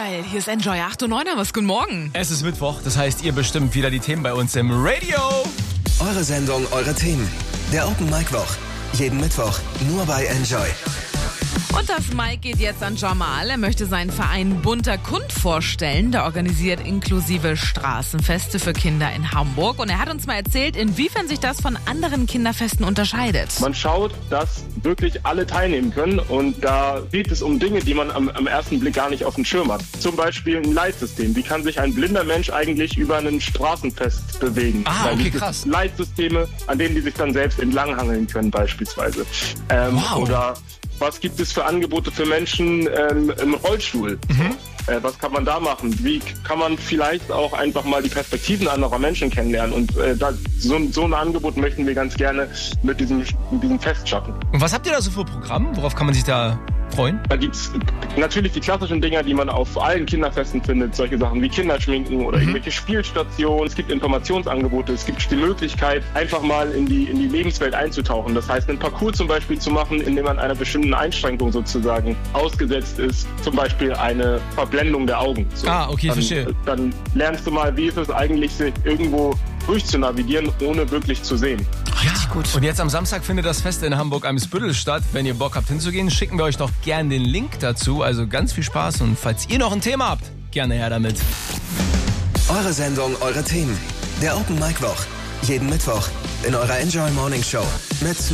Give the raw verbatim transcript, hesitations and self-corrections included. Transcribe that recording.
geil. Hier ist Enjoy acht und neun. Was? Guten Morgen. Es ist Mittwoch, das heißt, ihr bestimmt wieder die Themen bei uns im Radio. Eure Sendung, eure Themen. Der Open Mic Woch. Jeden Mittwoch nur bei Enjoy. Und das Mic geht jetzt an Jamal. Er möchte seinen Verein Bunter Kund vorstellen. Der organisiert inklusive Straßenfeste für Kinder in Hamburg. Und er hat uns mal erzählt, inwiefern sich das von anderen Kinderfesten unterscheidet. Man schaut, dass wirklich alle teilnehmen können. Und da geht es um Dinge, die man am, am ersten Blick gar nicht auf dem Schirm hat. Zum Beispiel ein Leitsystem. Wie kann sich ein blinder Mensch eigentlich über ein Straßenfest bewegen? Ah, da okay, gibt es krass. Leitsysteme, an denen die sich dann selbst entlanghangeln können beispielsweise. Ähm, Wow. Oder was gibt es für Angebote für Menschen ähm, im Rollstuhl? Mhm. Äh, was kann man da machen? Wie kann man vielleicht auch einfach mal die Perspektiven anderer Menschen kennenlernen? Und äh, da, so, so ein Angebot möchten wir ganz gerne mit diesem, mit diesem Fest schaffen. Und was habt ihr da so für Programm? Worauf kann man sich da freuen? Da gibt's natürlich die klassischen Dinger, die man auf allen Kinderfesten findet. Solche Sachen wie Kinderschminken oder Mhm. irgendwelche Spielstationen. Es gibt Informationsangebote. Es gibt die Möglichkeit, einfach mal in die, in die Lebenswelt einzutauchen. Das heißt, einen Parcours zum Beispiel zu machen, in dem man einer bestimmten Einschränkung sozusagen ausgesetzt ist. Zum Beispiel eine Verblendung der Augen. So. Ah, okay, dann, verstehe. Dann lernst du mal, wie ist es eigentlich, sich irgendwo durchzunavigieren, ohne wirklich zu sehen. Richtig gut. Und jetzt am Samstag findet das Fest in Hamburg-Eimsbüttel statt. Wenn ihr Bock habt hinzugehen, schicken wir euch doch gern den Link dazu. Also ganz viel Spaß und falls ihr noch ein Thema habt, gerne her damit. Eure Sendung, eure Themen. Der Open Mic Woch. Jeden Mittwoch in eurer Enjoy Morning Show mit